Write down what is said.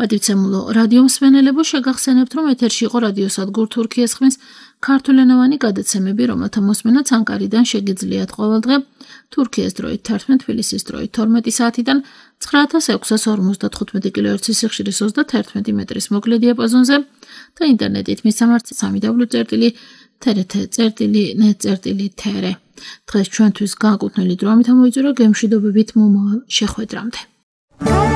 პატივცემულო რადიო მსმენელებო, შეგახსენებთ, რომ ეთერში იყო რადიოსადგურ თურქიეს ხმის ქართულენოვანი გადაცემები, რომელთა მოსმენაც ანკარიდან შეგიძლიათ ყოველდღე თურქიეს დროით 11, თბილისის დროით 12 საათიდან 9655 კილოჰერცის სიხშირის 31 მეტრის მოკლე დიაპაზონზე და ინტერნეტით მისამართი www.trt.net.tr. დღეს ჩვენთვის განკუთვნილი დრო ამით ამოიწურა გემშვიდობებით მომავალ შეხვედრამდე.